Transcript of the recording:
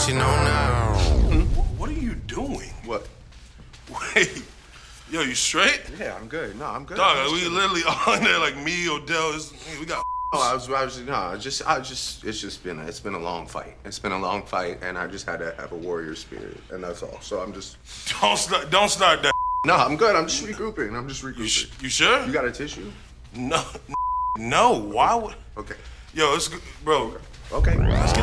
You know now. What are you doing? What? Wait. Yo, you straight? Yeah, I'm good. No, I'm good. Dog, we literally on there like me, Odell. We got. Oh, it's been a long fight. It's been a long fight, and I just had to have a warrior spirit, and that's all. So I'm just. Don't start that. No, I'm good. I'm just regrouping. You sure? You got a tissue? No. Why would? Okay. Yo, it's bro. Okay.